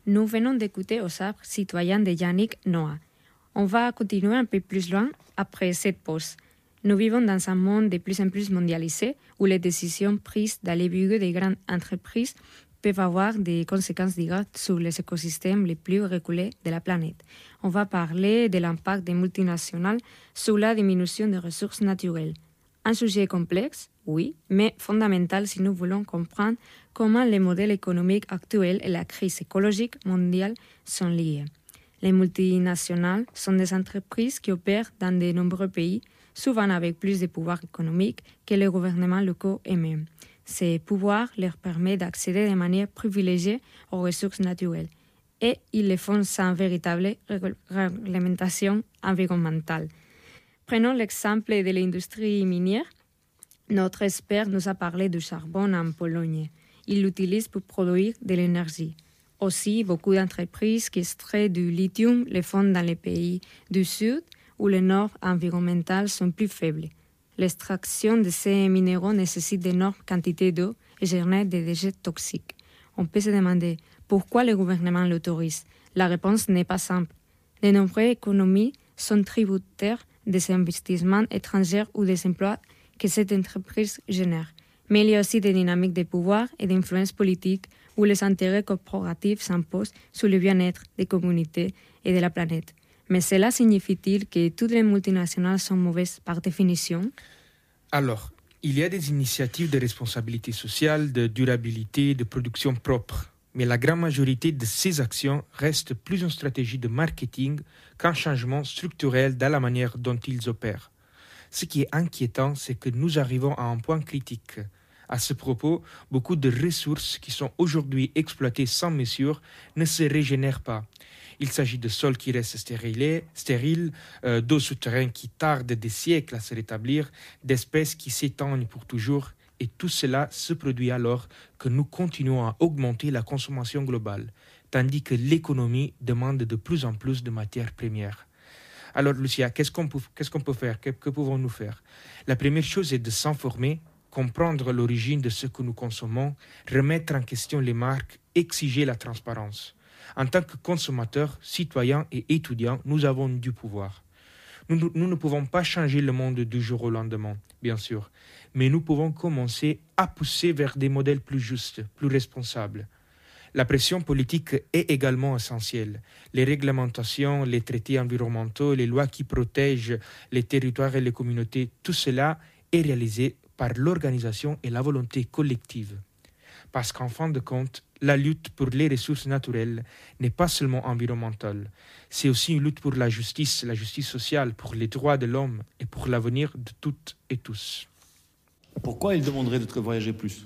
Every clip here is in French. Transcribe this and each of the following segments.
Nous venons d'écouter Aux arbres citoyens de Yannick Noah. On va continuer un peu plus loin après cette pause. Nous vivons dans un monde de plus en plus mondialisé où les décisions prises dans les bureaux des grandes entreprises peuvent avoir des conséquences directes sur les écosystèmes les plus reculés de la planète. On va parler de l'impact des multinationales sur la diminution des ressources naturelles. Un sujet complexe, oui, mais fondamental si nous voulons comprendre comment les modèles économiques actuels et la crise écologique mondiale sont liés. Les multinationales sont des entreprises qui opèrent dans de nombreux pays, souvent avec plus de pouvoir économique que les gouvernements locaux eux-mêmes. Ces pouvoirs leur permettent d'accéder de manière privilégiée aux ressources naturelles et ils le font sans véritable réglementation environnementale. Prenons l'exemple de l'industrie minière. Notre expert nous a parlé du charbon en Pologne. Il l'utilise pour produire de l'énergie. Aussi, beaucoup d'entreprises qui extraient du lithium le font dans les pays du Sud où les normes environnementales sont plus faibles. L'extraction de ces minéraux nécessite d'énormes quantités d'eau et génère des déchets toxiques. On peut se demander pourquoi le gouvernement l'autorise. La réponse n'est pas simple. De nombreuses économies sont tributaires des investissements étrangers ou des emplois que cette entreprise génère. Mais il y a aussi des dynamiques de pouvoir et d'influence politique où les intérêts corporatifs s'imposent sur le bien-être des communautés et de la planète. Mais cela signifie-t-il que toutes les multinationales sont mauvaises par définition? Alors, il y a des initiatives de responsabilité sociale, de durabilité, de production propre. Mais la grande majorité de ces actions restent plus une stratégie de marketing qu'un changement structurel dans la manière dont ils opèrent. Ce qui est inquiétant, c'est que nous arrivons à un point critique. À ce propos, beaucoup de ressources qui sont aujourd'hui exploitées sans mesure ne se régénèrent pas. Il s'agit de sols qui restent stériles, d'eau souterraine qui tardent des siècles à se rétablir, d'espèces qui s'éteignent pour toujours, et tout cela se produit alors que nous continuons à augmenter la consommation globale, tandis que l'économie demande de plus en plus de matières premières. Alors, Lucia, qu'est-ce qu'on peut faire? Que pouvons-nous faire? La première chose est de s'informer, comprendre l'origine de ce que nous consommons, remettre en question les marques, exiger la transparence. En tant que consommateurs, citoyens et étudiants, nous avons du pouvoir. Nous ne pouvons pas changer le monde du jour au lendemain, bien sûr, mais nous pouvons commencer à pousser vers des modèles plus justes, plus responsables. La pression politique est également essentielle. Les réglementations, les traités environnementaux, les lois qui protègent les territoires et les communautés, tout cela est réalisé par l'organisation et la volonté collective. Parce qu'en fin de compte, la lutte pour les ressources naturelles n'est pas seulement environnementale, c'est aussi une lutte pour la justice sociale, pour les droits de l'homme et pour l'avenir de toutes et tous. Pourquoi il demanderait de voyager plus?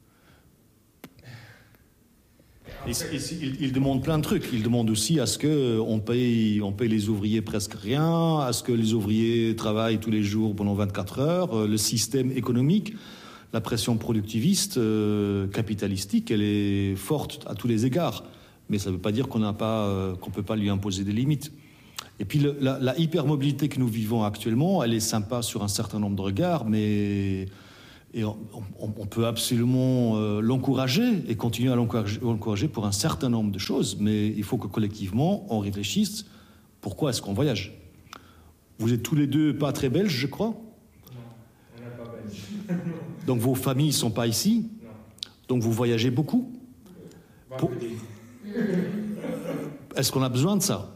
Il demande plein de trucs. Il demande aussi à ce qu'on paye les ouvriers presque rien, à ce que les ouvriers travaillent tous les jours pendant 24 heures. Le système économique, la pression productiviste, capitalistique, elle est forte à tous les égards. Mais ça ne veut pas dire qu'on ne peut pas lui imposer des limites. Et puis la hypermobilité que nous vivons actuellement, elle est sympa sur un certain nombre de regards, mais... Et on peut absolument l'encourager et continuer à l'encourager pour un certain nombre de choses, mais il faut que collectivement, on réfléchisse pourquoi est-ce qu'on voyage. Vous êtes tous les deux pas très belges, je crois? Non, on n'est pas belges. Donc vos familles ne sont pas ici? Non. Donc vous voyagez beaucoup? Est-ce qu'on a besoin de ça?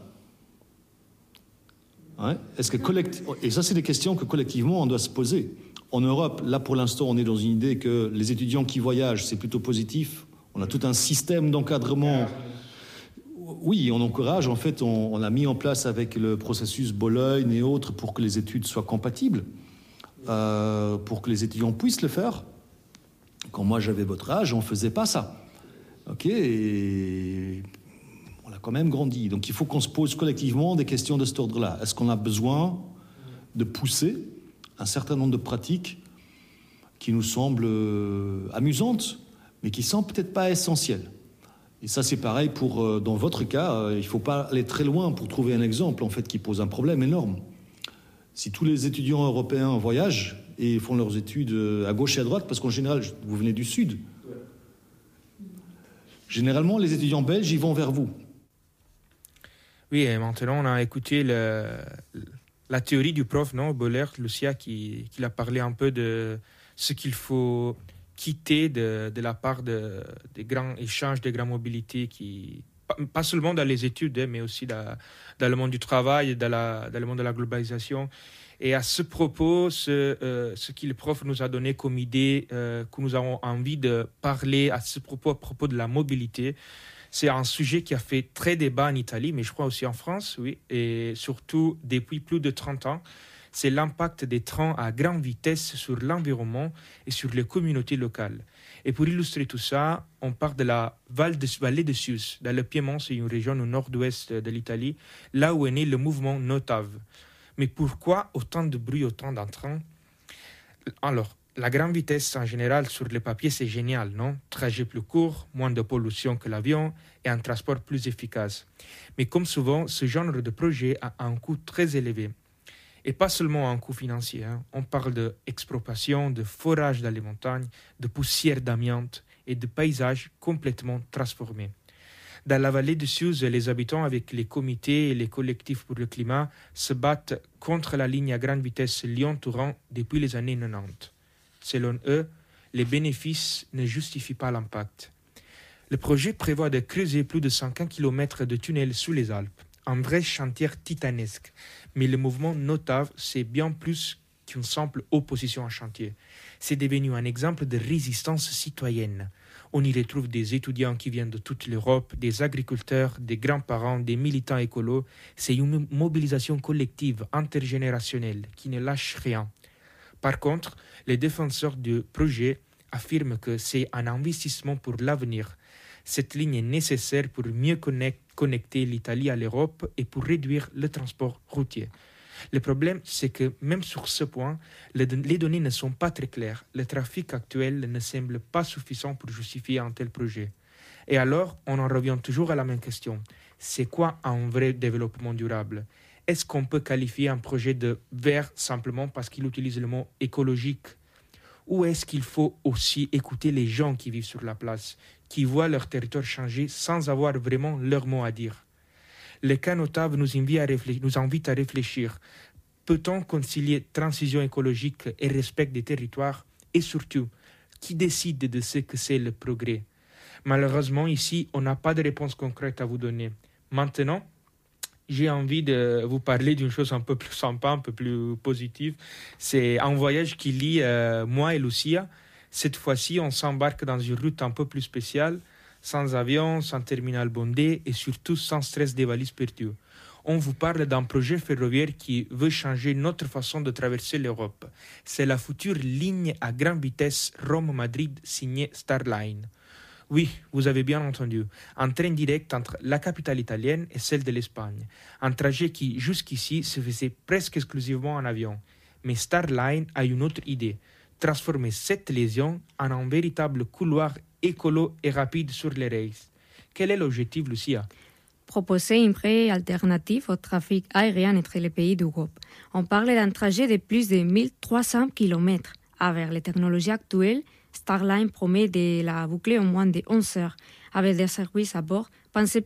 Ouais. Et ça, c'est des questions que collectivement, on doit se poser. En Europe, là pour l'instant, on est dans une idée que les étudiants qui voyagent, c'est plutôt positif. On a tout un système d'encadrement. Oui, on encourage. En fait, on a mis en place avec le processus Bologne et autres pour que les études soient compatibles, pour que les étudiants puissent le faire. Quand moi j'avais votre âge, on ne faisait pas ça. Ok, et on a quand même grandi. Donc il faut qu'on se pose collectivement des questions de cet ordre-là. Est-ce qu'on a besoin de pousser un certain nombre de pratiques qui nous semblent amusantes, mais qui ne sont peut-être pas essentielles. Et ça, c'est pareil dans votre cas. Il ne faut pas aller très loin pour trouver un exemple, en fait, qui pose un problème énorme. Si tous les étudiants européens voyagent et font leurs études à gauche et à droite, parce qu'en général, vous venez du Sud. Généralement, les étudiants belges, ils vont vers vous. Oui, et maintenant, on a écouté la théorie du prof, non, Bollert, Lucia, qui a parlé un peu de ce qu'il faut quitter de la part des grands échanges, des grandes mobilités, pas seulement dans les études, mais aussi dans le monde du travail, dans le monde de la globalisation. Et à ce propos, ce que le prof nous a donné comme idée, que nous avons envie de parler à propos de la mobilité, c'est un sujet qui a fait très débat en Italie, mais je crois aussi en France, oui, et surtout depuis plus de 30 ans. C'est l'impact des trains à grande vitesse sur l'environnement et sur les communautés locales. Et pour illustrer tout ça, on part de la vallée de Sius, dans le Piémont, c'est une région au nord-ouest de l'Italie, là où est né le mouvement Notav. Mais pourquoi autant de bruit, autant d'entrain? Alors, la grande vitesse en général sur le papier, c'est génial, non? Trajet plus court, moins de pollution que l'avion et un transport plus efficace. Mais comme souvent, ce genre de projet a un coût très élevé. Et pas seulement un coût financier. On parle d'expropriation, de forage dans les montagnes, de poussière d'amiante et de paysages complètement transformés. Dans la vallée de Sius, les habitants, avec les comités et les collectifs pour le climat, se battent contre la ligne à grande vitesse Lyon-Touran depuis les années 90. Selon eux, les bénéfices ne justifient pas l'impact. Le projet prévoit de creuser plus de 50 km de tunnels sous les Alpes, un vrai chantier titanesque. Mais le mouvement Notav, c'est bien plus qu'une simple opposition à chantier. C'est devenu un exemple de résistance citoyenne. On y retrouve des étudiants qui viennent de toute l'Europe, des agriculteurs, des grands-parents, des militants écolos. C'est une mobilisation collective, intergénérationnelle, qui ne lâche rien. Par contre, les défenseurs du projet affirment que c'est un investissement pour l'avenir. Cette ligne est nécessaire pour mieux connecter l'Italie à l'Europe et pour réduire le transport routier. Le problème, c'est que même sur ce point, les données ne sont pas très claires. Le trafic actuel ne semble pas suffisant pour justifier un tel projet. Et alors, on en revient toujours à la même question. C'est quoi un vrai développement durable? Est-ce qu'on peut qualifier un projet de vert simplement parce qu'il utilise le mot écologique? Ou est-ce qu'il faut aussi écouter les gens qui vivent sur la place, qui voient leur territoire changer sans avoir vraiment leur mot à dire? Le cas Notav nous invite à réfléchir. Peut-on concilier transition écologique et respect des territoires? Et surtout, qui décide de ce que c'est le progrès? Malheureusement, ici, on n'a pas de réponse concrète à vous donner. Maintenant, j'ai envie de vous parler d'une chose un peu plus sympa, un peu plus positive. C'est un voyage qui lie moi et Lucia. Cette fois-ci, on s'embarque dans une route un peu plus spéciale, sans avion, sans terminal bondé et surtout sans stress des valises perdues. On vous parle d'un projet ferroviaire qui veut changer notre façon de traverser l'Europe. C'est la future ligne à grande vitesse Rome-Madrid signée Starline. Oui, vous avez bien entendu, un train direct entre la capitale italienne et celle de l'Espagne. Un trajet qui, jusqu'ici, se faisait presque exclusivement en avion. Mais Starline a une autre idée, transformer cette liaison en un véritable couloir écolo et rapide sur les rails. Quel est l'objectif, Lucia? Proposer une vraie alternative au trafic aérien entre les pays d'Europe. On parle d'un trajet de plus de 1300 km. Avec les technologies actuelles, Starline promet de la boucler en moins de 11 heures, avec des services à bord pensés